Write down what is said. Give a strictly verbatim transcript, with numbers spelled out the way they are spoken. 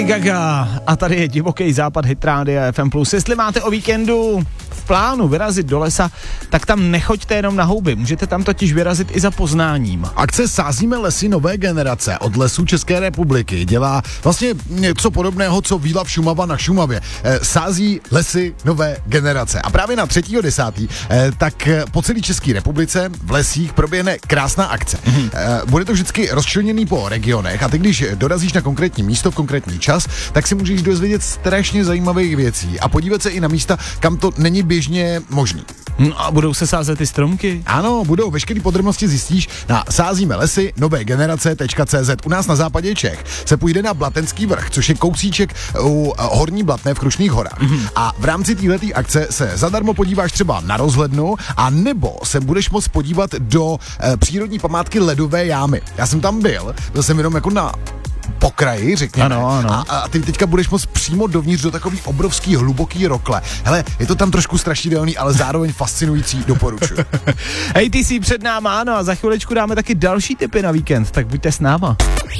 Lady Gaga a tady je Divoký západ Hit Rádia F M plus. Jestli máte o víkendu v plánu vyrazit do lesa, tak tam nechoďte jenom na houby, můžete tam totiž vyrazit i za poznáním. Akce Sázíme lesy nové generace od Lesů České republiky dělá vlastně něco podobného, co Výlav Šumava na Šumavě. Sází lesy nové generace. A právě na třetího desátého tak po celé České republice v lesích proběhne krásná akce. Mm-hmm. Bude to vždycky rozčleněný po regionech a ty, když dorazíš na konkrétní místo v konkrétní čas, tak si můžeš dozvědět strašně zajímavých věcí a podívat se i na místa, kam to není běžně možný. No a budou se sázet ty stromky? Ano, budou. Veškeré podrobnosti zjistíš na sázíme lesy nové generace tečka cé zet. U nás na západě Čech se půjde na Blatenský vrch, což je kousíček u Horní Blatné v Krušných horách. Mm-hmm. A v rámci této akce se zadarmo podíváš třeba na rozhlednu a nebo se budeš moct podívat do e, přírodní památky Ledové jámy. Já jsem tam byl, byl jsem jenom jako na pokraji, řekněme. Ano, ano. A, a ty teďka budeš moct přímo dovnitř do takový obrovský, hluboký rokle. Hele, je to tam trošku strašidelný, ale zároveň fascinující, doporučuji. Hej, ty jsi před náma, ano, a za chvilečku dáme taky další tipy na víkend, tak buďte s náma.